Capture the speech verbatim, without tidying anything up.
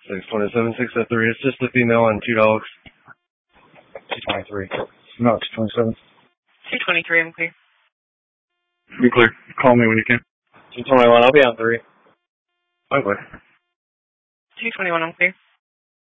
six twenty-seven, six oh three. It's just the female and two dogs. two twenty-three. No, two twenty-seven. two twenty-three, I'm clear. Be clear. Call me when you can. two twenty-one, I'll be on three. Bye-bye. two twenty-one, I'm clear.